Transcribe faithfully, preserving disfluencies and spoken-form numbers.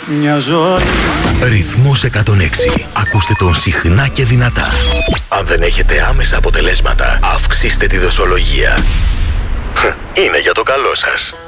μια ζωή. Ρυθμός εκατόν έξι. Ακούστε τον συχνά και δυνατά. Αν δεν έχετε άμεσα αποτελέσματα, αυξήστε τη δοσολογία. Είναι για το καλό σας.